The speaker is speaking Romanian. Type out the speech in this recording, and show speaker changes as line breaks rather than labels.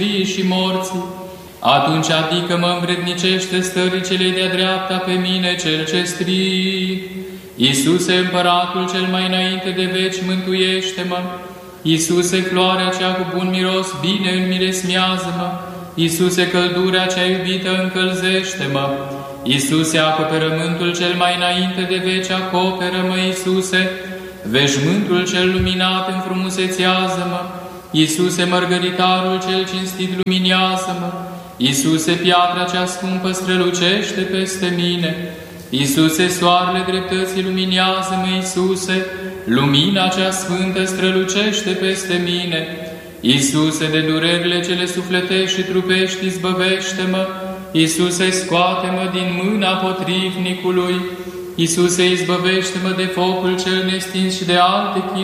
vii și morții, atunci adică-mă învrednicește stării celei de-a dreapta pe mine cel ce strig. Iisuse, Împăratul cel mai înainte de veci, mântuiește-mă! Iisuse, floarea cea cu bun miros, bine înmiresmează-mă! Iisuse, căldura cea iubită, încălzește-mă! Iisuse, acoperământul cel mai înainte de veci, acoperă-mă! Iisuse, veșmântul cel luminat, înfrumusețează-mă! Iisuse, mărgăritarul cel cinstit, luminează-mă! Iisuse, piatra cea scumpă, strălucește peste mine! Iisuse, soarele dreptății, luminează-mă! Iisuse, lumina cea sfântă, strălucește peste mine! Iisuse, de durerile cele sufletești și trupești, izbăvește-mă! Iisuse, scoate-mă din mâna potrivnicului! Iisuse, izbăvește-mă de focul cel nestins și de alte